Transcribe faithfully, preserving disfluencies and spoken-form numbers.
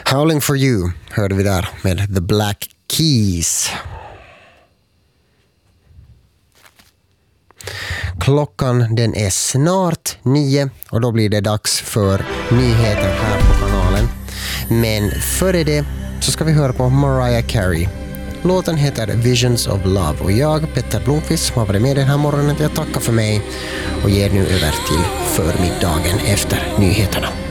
Howling for You hörde vi där med The Black Keys. Klockan den är snart nio och då blir det dags för nyheter här på kanalen. Men före det så ska vi höra på Mariah Carey. Låten heter Visions of Love och jag, Petter Blomqvist, som har varit med den här morgonen, jag tackar för mig och ger nu över till förmiddagen efter nyheterna.